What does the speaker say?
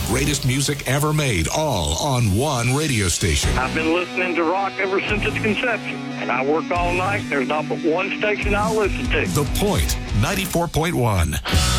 greatest music ever made, all on one radio station. I've been listening to rock ever since its conception, and I work all night. There's not but one station I'll listen to. The Point, 94.1.